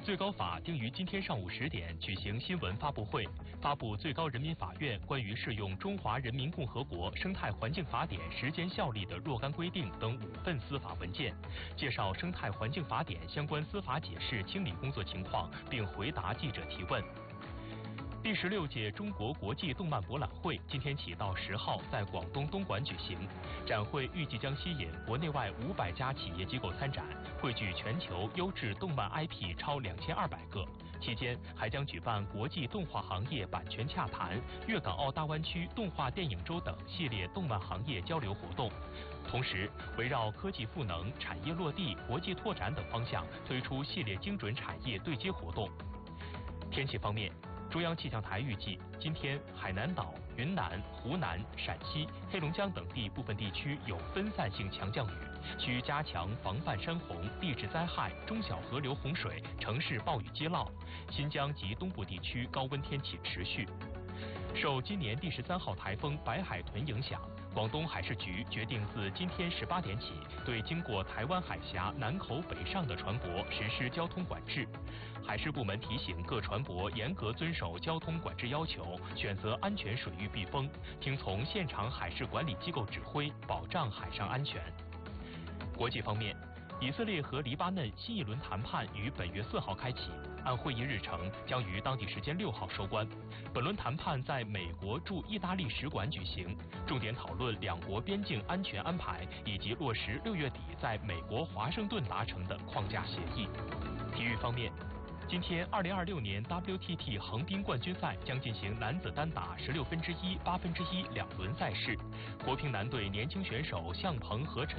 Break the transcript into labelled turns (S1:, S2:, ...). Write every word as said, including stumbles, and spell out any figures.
S1: 最高法定于今天上午十点举行新闻发布会，发布最高人民法院关于适用《中华人民共和国生态环境法典》时间效力的若干规定等五份司法文件，介绍生态环境法典相关司法解释清理工作情况，并回答记者提问。第十六届中国国际动漫博览会今天起到十号在广东东莞举行，展会预计将吸引国内外五百家企业机构参展，汇聚全球优质动漫 I P 超两千二百个。期间还将举办国际动画行业版权洽谈、粤港澳大湾区动画电影周等系列动漫行业交流活动。同时，围绕科技赋能、产业落地、国际拓展等方向，推出系列精准产业对接活动。天气方面，中央气象台预计，今天海南岛、云南、湖南、陕西、黑龙江等地部分地区有分散性强降雨，需加强防范山洪、地质灾害、中小河流洪水、城市暴雨积涝。新疆及东部地区高温天气持续。受今年第十三号台风白海豚影响，广东海事局决定自今天十八点起，对经过台湾海峡南口北上的船舶实施交通管制。海事部门提醒各船舶严格遵守交通管制要求，选择安全水域避风，听从现场海事管理机构指挥，保障海上安全。国际方面，以色列和黎巴嫩新一轮谈判于本月四号开启，按会议日程将于当地时间六号收官。本轮谈判在美国驻意大利使馆举行，重点讨论两国边境安全安排以及落实六月底在美国华盛顿达成的框架协议。体育方面，今天二零二六年 W T T 横滨冠军赛将进行男子单打十六分之一、八分之一两轮赛事，国乒男队年轻选手向鹏和陈